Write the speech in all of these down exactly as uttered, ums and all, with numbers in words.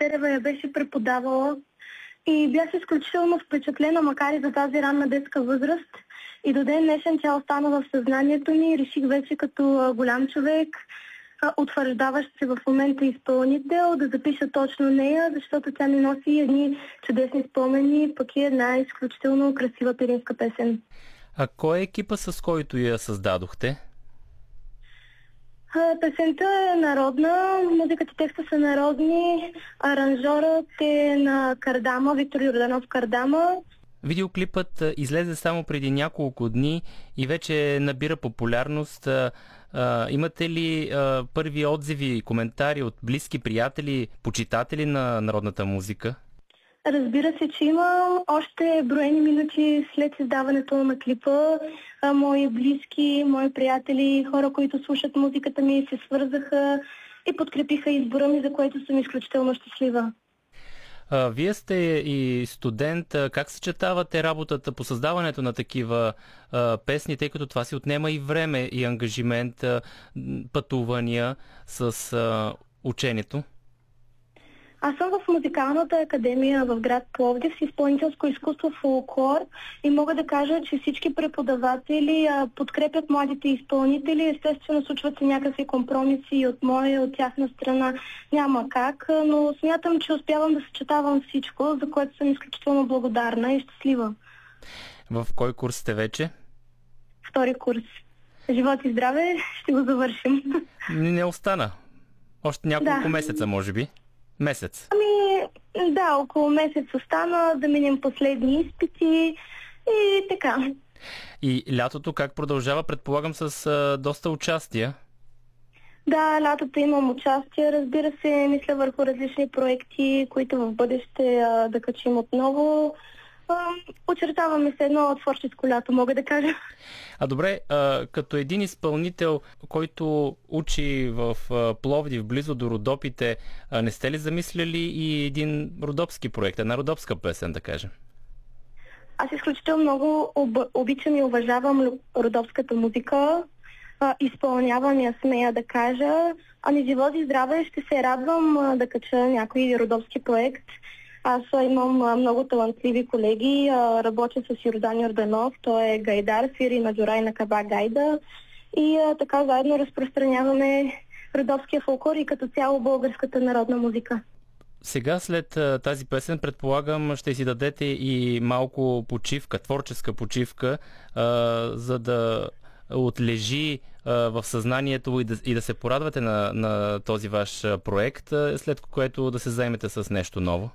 Тетерева я беше преподавала и бях изключително впечатлена, макар и за тази ранна детска възраст. И до ден днешен тя остана в съзнанието ми и реших вече като голям човек, утвърждаващ се в момента изпълнител, да запиша точно нея, защото тя ми носи едни чудесни спомени, пък и една изключително красива пиринска песен. А кой е екипа, с който я създадохте? Песента е народна, музиката и текста са народни, аранжорът е на Кардама, Виктор Йорданов Кардама. Видеоклипът излезе само преди няколко дни и вече набира популярност. А, имате ли а, първи отзиви и коментари от близки приятели, почитатели на народната музика? Разбира се, че има още броени минути след издаването на клипа. А, мои близки, мои приятели, хора, които слушат музиката ми, се свързаха и подкрепиха избора ми, за което съм изключително щастлива. А, вие сте и студент. Как съчетавате работата по създаването на такива а, песни, тъй като това си отнема и време, и ангажимент, а, пътувания с а, ученето? Аз съм в музикалната академия в град Пловдив с изпълнителско изкуство фолклор и мога да кажа, че всички преподаватели а, подкрепят младите изпълнители. Естествено, случват се някакви компромиси и от моя, и от тяхна страна. Няма как, но смятам, че успявам да съчетавам всичко, за което съм изключително благодарна и щастлива. В кой курс сте вече? Втори курс. Живот и здраве, ще го завършим. Не остана. Още няколко да. месеца, може би. Месец. Ами, да, около месец остана да минем последни изпити и така. И лятото как продължава? Предполагам с а, доста участия. Да, лятото имам участие. Разбира се, мисля върху различни проекти, които в бъдеще а, да качим отново. А, очертаваме се едно творческо лято, мога да кажа. А добре, а, като един изпълнител, който учи в а, Пловдив, близо до Родопите, а, не сте ли замисляли и един родопски проект, една родопска песен, да кажем? Аз изключително много об, обичам и уважавам родопската музика. А, изпълнявам я, смея да кажа. Ами живот и здраве, ще се радвам а, да кача някой родопски проект. Аз имам много талантливи колеги. Работя с Йордан Йорданов, той е гайдар, свири на джурай на каба гайда. И а, така заедно разпространяваме родопския фолклор и като цяло българската народна музика. Сега след а, тази песен, предполагам, ще си дадете и малко почивка, творческа почивка, а, за да отлежи а, в съзнанието и да, и да се порадвате на, на този ваш проект, а, след което да се заемете с нещо ново.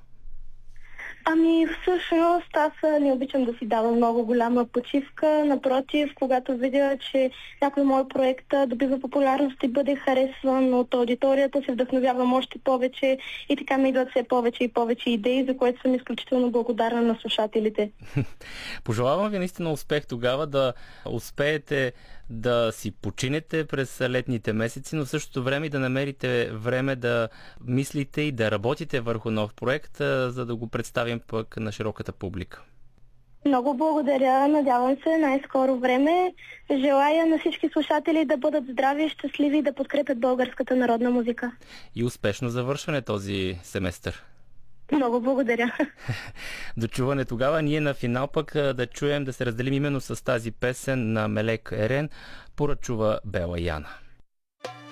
Ами всъщност аз не обичам да си давам много голяма почивка. Напротив, когато видя, че някой мой проект добива популярност и бъде харесван от аудиторията, се вдъхновявам още повече и така ми идват все повече и повече идеи, за което съм изключително благодарна на слушателите. Пожелавам ви наистина успех тогава, да успеете да си починете през летните месеци, но в същото време и да намерите време да мислите и да работите върху нов проект, за да го представим пък на широката публика. Много благодаря. Надявам се най-скоро време. Желая на всички слушатели да бъдат здрави и щастливи и да подкрепят българската народна музика. И успешно завършване този семестър. Много благодаря. До чуване тогава. Ние на финал пък да чуем, да се разделим именно с тази песен на Мелек Ерен, "Поръчува Бела Яна".